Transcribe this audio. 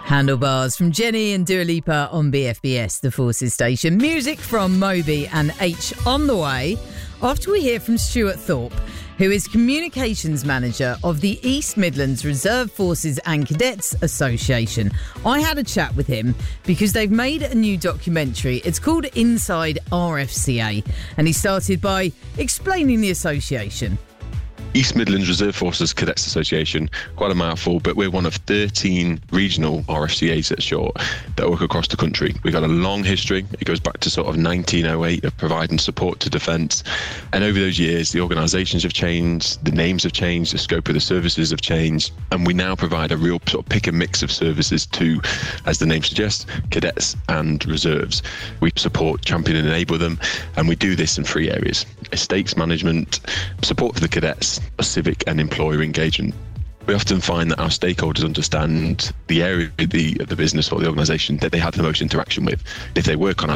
Handlebars from Jenny and Dua Lipa on BFBS, the Forces station. Music from Moby and H on the way after we hear from Stuart Thorpe, who is Communications Manager of the East Midlands Reserve Forces and Cadets Association. I had a chat with him because they've made a new documentary. It's called Inside RFCA, and he started by explaining the association. East Midlands Reserve Forces Cadets Association, quite a mouthful, but we're one of 13 regional RFCAs at short that work across the country. We've got a long history. It goes back to sort of 1908 of providing support to defence. And over those years, the organisations have changed, the names have changed, the scope of the services have changed. And we now provide a real sort of pick and mix of services to, as the name suggests, cadets and reserves. We support, champion and enable them. And we do this in 3 areas: estates management, support for the cadets, civic and employer engagement. We often find that our stakeholders understand the area of the business or the organisation that they have the most interaction with. If they work on our